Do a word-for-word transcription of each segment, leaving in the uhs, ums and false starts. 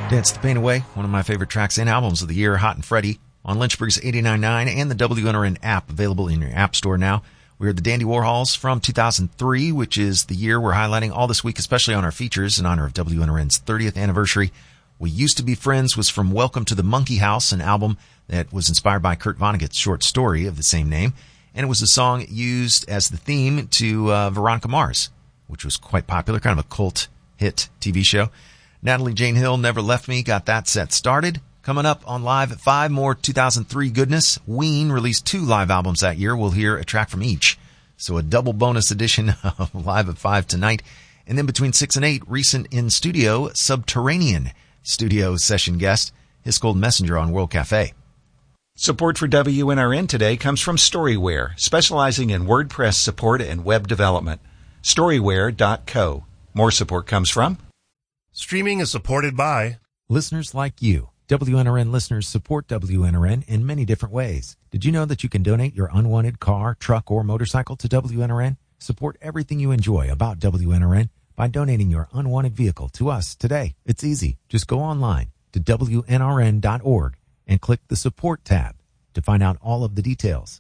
Dance the Pain Away, one of my favorite tracks and albums of the year, Hot and Freddie, on Lynchburg's eighty-nine point nine and the W N R N app, available in your app store now. We heard the Dandy Warhols from two thousand three, which is the year we're highlighting all this week, especially on our features in honor of W N R N's thirtieth anniversary. We Used to Be Friends was from Welcome to the Monkey House, an album that was inspired by Kurt Vonnegut's short story of the same name, and it was a song used as the theme to uh, Veronica Mars, which was quite popular, kind of a cult hit T V show. Natalie Jane Hill, Never Left Me, got that set started. Coming up on Live at five, more two thousand three goodness. Ween released two live albums that year. We'll hear a track from each. So a double bonus edition of Live at five tonight. And then between six and eight, recent in-studio Subterranean studio session guest, His Gold Messenger on World Cafe. Support for W N R N today comes from Storyware, specializing in WordPress support and web development. Storyware dot co. More support comes from Streaming is supported by listeners like you. W N R N listeners support W N R N in many different ways. Did you know that you can donate your unwanted car, truck, or motorcycle to W N R N? Support everything you enjoy about W N R N by donating your unwanted vehicle to us today. It's easy. Just go online to W N R N dot org and click the support tab to find out all of the details.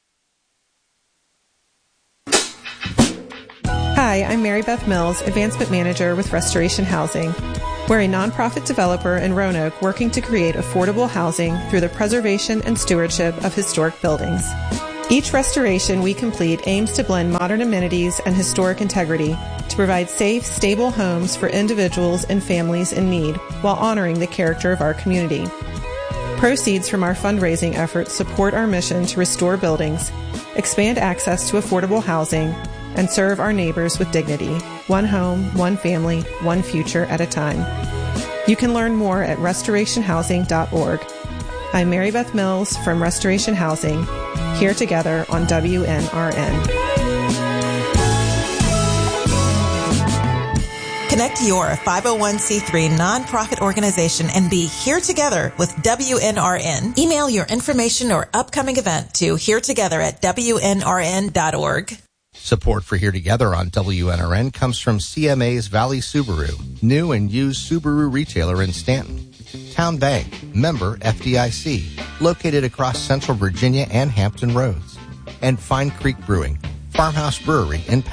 Hi, I'm Mary Beth Mills, Advancement Manager with Restoration Housing. We're a nonprofit developer in Roanoke working to create affordable housing through the preservation and stewardship of historic buildings. Each restoration we complete aims to blend modern amenities and historic integrity to provide safe, stable homes for individuals and families in need while honoring the character of our community. Proceeds from our fundraising efforts support our mission to restore buildings, expand access to affordable housing, and serve our neighbors with dignity, one home, one family, one future at a time. You can learn more at restoration housing dot org. I'm Mary Beth Mills from Restoration Housing, here together on W N R N. Connect your five oh one c three nonprofit organization and be here together with W N R N. Email your information or upcoming event to here together at W N R N dot org. Support for Here Together on W N R N comes from C M A's Valley Subaru, new and used Subaru retailer in Stanton. Town Bank, member F D I C, located across Central Virginia and Hampton Roads. And Fine Creek Brewing, Farmhouse Brewery in